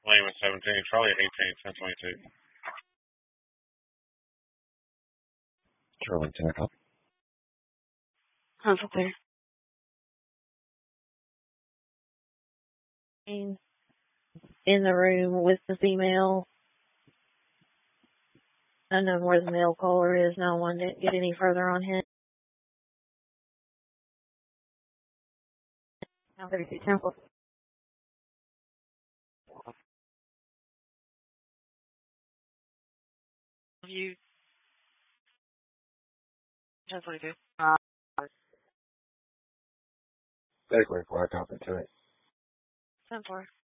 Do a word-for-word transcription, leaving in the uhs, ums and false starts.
Lima seventeen, Charlie eighteen, ten twenty-two. Charlie ten o'clock. Council clear. In the room with the female. I know where the male caller is. No one didn't get any further on him. Now thirty-two Temple. You. ten twenty-two. Uh, Basically, before I talk to it. ten four.